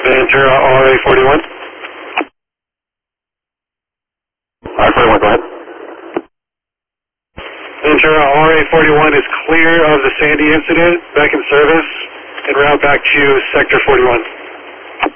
Ventura RA41. RA41, go ahead. Ventura RA41 is clear of the Sandy incident, back in service, en route back to Sector 41.